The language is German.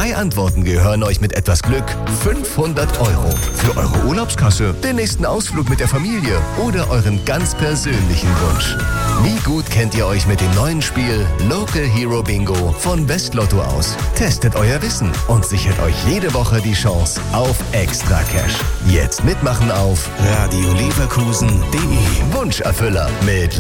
3 Antworten gehören euch mit etwas Glück 500 € für eure Urlaubskasse, den nächsten Ausflug mit der Familie oder euren ganz persönlichen Wunsch. Wie gut kennt ihr euch mit dem neuen Spiel Local Hero Bingo von Westlotto aus? Testet euer Wissen und sichert euch jede Woche die Chance auf Extra Cash. Jetzt mitmachen auf radioleverkusen.de. Wunscherfüller mit